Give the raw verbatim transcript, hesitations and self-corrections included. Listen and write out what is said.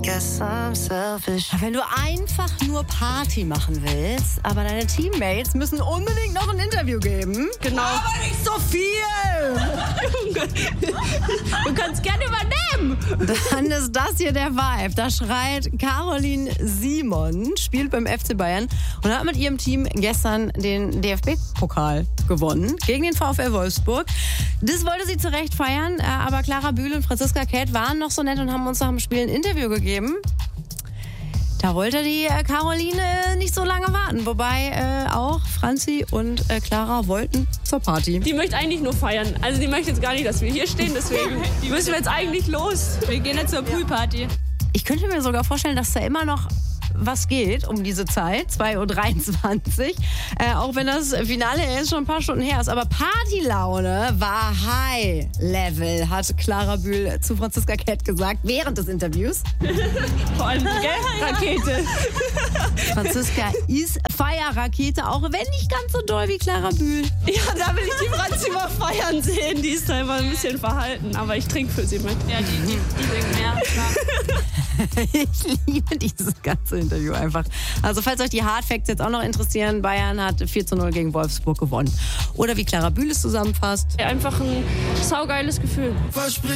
Guess I'm selfish. Wenn du einfach nur Party machen willst, aber deine Teammates müssen unbedingt noch ein Interview geben. Genau. Aber nicht so viel! Du kannst gerne übernehmen. Dann ist das hier der Vibe. Da schreit Caroline Simon, spielt beim F C Bayern und hat mit ihrem Team gestern den D F B-Pokal gewonnen gegen den VfL Wolfsburg. Das wollte sie zu Recht feiern, aber Clara Bühl und Franziska Käth waren noch so nett und haben uns nach dem Spiel ein Interview gegeben. Da wollte die äh, Caroline nicht so lange warten. Wobei äh, auch Franzi und äh, Clara wollten zur Party. Die möchte eigentlich nur feiern. Also die möchte jetzt gar nicht, dass wir hier stehen. Deswegen müssen wir jetzt eigentlich los. Wir gehen jetzt zur Poolparty. Ich könnte mir sogar vorstellen, dass da immer noch was geht um diese Zeit, zwei Uhr dreiundzwanzig. Äh, auch wenn das Finale jetzt schon ein paar Stunden her ist. Aber Partylaune war High Level, hat Clara Bühl zu Franziska Käth gesagt während des Interviews. Vor allem, gell? Rakete. Franziska ist Feierrakete, auch wenn nicht ganz so doll wie Clara Bühl. Ja, da will ich die Franzi mal feiern sehen. Die ist da immer ein bisschen verhalten. Aber ich trinke für sie mit. Ja, die, die, die trinkt mehr. Ich liebe dieses ganze Interview einfach. Also falls euch die Hard Facts jetzt auch noch interessieren, Bayern hat vier zu null gegen Wolfsburg gewonnen. Oder wie Clara Bühl es zusammenfasst. Einfach ein saugeiles Gefühl.